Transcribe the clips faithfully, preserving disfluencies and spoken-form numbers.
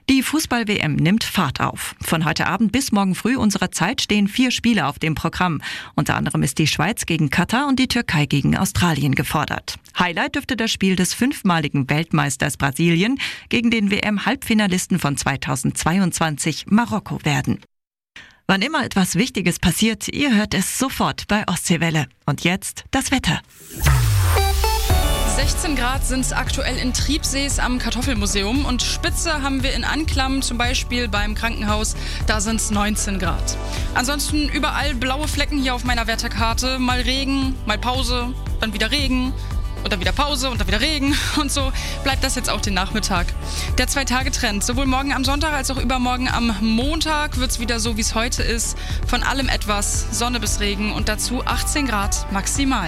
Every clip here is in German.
Die Fußball-W M nimmt Fahrt auf. Von heute Abend bis morgen früh unserer Zeit stehen vier Spiele auf dem Programm. Unter anderem ist die Schweiz gegen Katar und die Türkei gegen Australien gefordert. Highlight dürfte das Spiel des fünfmaligen Weltmeisters Brasilien gegen den W M-Halbfinalisten von zweitausendzweiundzwanzig Marokko werden. Wann immer etwas Wichtiges passiert, ihr hört es sofort bei Ostseewelle. Und jetzt das Wetter. sechzehn Grad sind es aktuell in Triebsees am Kartoffelmuseum und Spitze haben wir in Anklam, zum Beispiel beim Krankenhaus, da sind es neunzehn Grad. Ansonsten überall blaue Flecken hier auf meiner Wetterkarte, mal Regen, mal Pause, dann wieder Regen und dann wieder Pause und dann wieder Regen und so bleibt das jetzt auch den Nachmittag. Der Zwei-Tage-Trend, sowohl morgen am Sonntag als auch übermorgen am Montag wird es wieder so, wie es heute ist, von allem etwas, Sonne bis Regen und dazu achtzehn Grad maximal.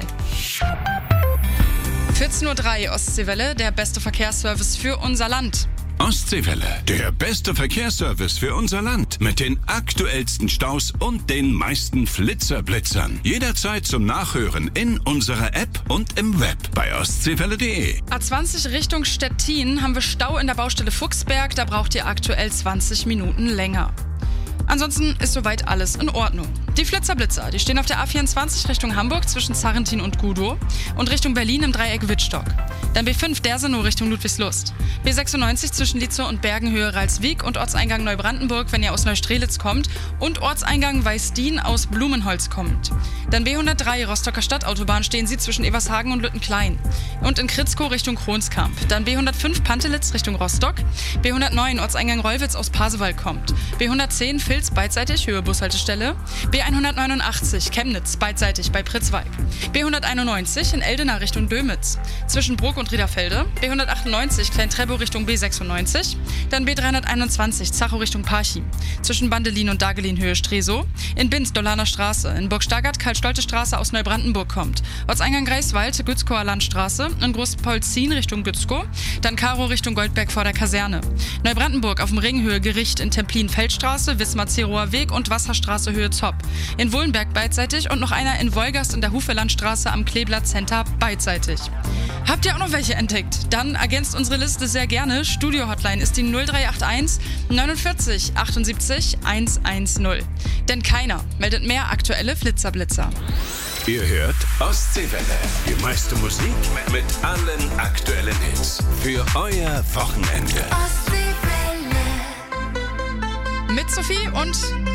vierzehn Uhr drei Ostseewelle, der beste Verkehrsservice für unser Land. Ostseewelle, der beste Verkehrsservice für unser Land. Mit den aktuellsten Staus und den meisten Flitzerblitzern. Jederzeit zum Nachhören in unserer App und im Web bei ostseewelle punkt de. A zwanzig Richtung Stettin haben wir Stau in der Baustelle Fuchsberg. Da braucht ihr aktuell zwanzig Minuten länger. Ansonsten ist soweit alles in Ordnung. Die Flitzerblitzer, die stehen auf der A vierundzwanzig Richtung Hamburg zwischen Sarrentin und Gudow und Richtung Berlin im Dreieck Wittstock. Dann B fünf Dersenow Richtung Ludwigslust. B sechsundneunzig zwischen Lietzow und Bergenhöhe Ralswiek und Ortseingang Neubrandenburg, wenn ihr aus Neustrelitz kommt, und Ortseingang Weißdien aus Blumenholz kommt. Dann B hundertdrei Rostocker Stadtautobahn stehen sie zwischen Evershagen und Lüttenklein. Und in Kritzkow Richtung Kronskamp. Dann B hundertfünf Pantelitz Richtung Rostock. B hundertneun Ortseingang Rollwitz aus Pasewalk kommt. B hundertzehn Vilz beidseitig Höhe Bushaltestelle. B hundertneunundachtzig Chemnitz beidseitig bei Pritzwalk. B hunderteinundneunzig in Eldena Richtung Dömitz. Zwischen Bruck und Riederfelde. B hundertachtundneunzig Klein-Treptow Richtung B sechsundneunzig. Dann B dreihunderteinundzwanzig Zachow Richtung Parchim. Zwischen Bandelin und Dagelin Höhe Stresow. In Binz Dollaner Straße. In Burg-Stargard Karl-Stolte Straße aus Neubrandenburg kommt. Ortseingang Greifswald Gützkower Landstraße. In Großpolzin Richtung Gützkow. Dann Karow Richtung Goldberg vor der Kaserne. Neubrandenburg auf dem Ringhöhe Gericht in Templin-Feldstraße, Wismar-Zerower Weg und Wasserstraße Höhe Zopp. In Wohlenberg beidseitig und noch einer in Wolgast in der Hufelandstraße am Kleeblatt Center beidseitig. Habt ihr auch noch welche entdeckt? Dann ergänzt unsere Liste sehr gerne. Studio-Hotline ist die null drei acht eins neunundvierzig achtundsiebzig hundertzehn. Denn keiner meldet mehr aktuelle Flitzerblitzer. Ihr hört Ostseewelle. Die meiste Musik mit allen aktuellen Hits. Für euer Wochenende. Mit Sophie und